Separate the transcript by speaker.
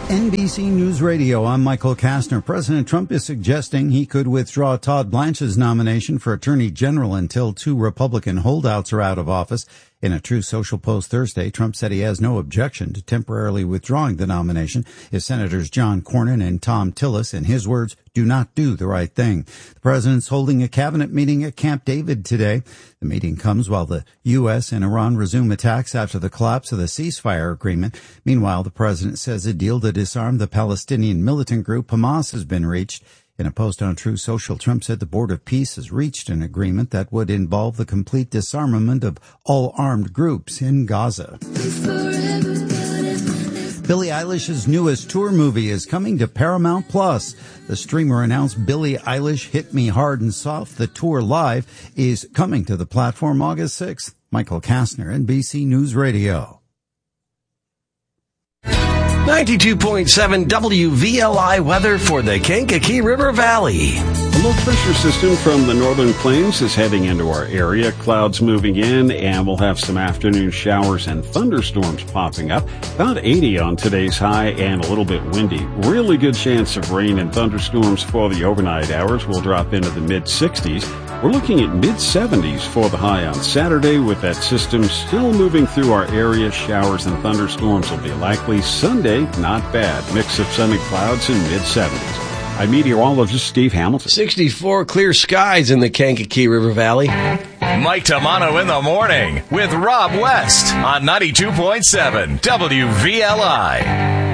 Speaker 1: NBC News Radio, I'm Michael Kastner. President Trump is suggesting he could withdraw Todd Blanche's nomination for Attorney General until 2 Republican holdouts are out of office. In a Truth Social post Thursday, Trump said he has no objection to temporarily withdrawing the nomination if Senators John Cornyn and Thom Tillis, in his words, do not do the right thing. The president's holding a cabinet meeting at Camp David today. The meeting comes while the U.S. and Iran resume attacks after the collapse of the ceasefire agreement. Meanwhile, the president says a deal to disarm the Palestinian militant group Hamas has been reached. In a post on Truth Social, Trump said the Board of Peace has reached an agreement that would involve the complete disarmament of all armed groups in Gaza. Billie Eilish's newest tour movie is coming to Paramount+. The streamer announced Billie Eilish Hit Me Hard and Soft, the tour live, is coming to the platform August 6th. Michael Kastner, NBC News Radio.
Speaker 2: 92.7 WVLI weather for the Kankakee River Valley.
Speaker 3: A low pressure system from the northern plains is heading into our area. Clouds moving in, and we'll have some afternoon showers and thunderstorms popping up. About 80 on today's high and a little bit windy. Really good chance of rain and thunderstorms for the overnight hours. We'll drop into the mid-60s. We're looking at mid-70s for the high on Saturday with that system still moving through our area. Showers and thunderstorms will be likely. Sunday, not bad. Mix of sunny clouds in mid-70s. I'm meteorologist Steve Hamilton.
Speaker 2: 64 clear skies in the Kankakee River Valley.
Speaker 4: Mike Tamano in the morning with Rob West on 92.7 WVLI.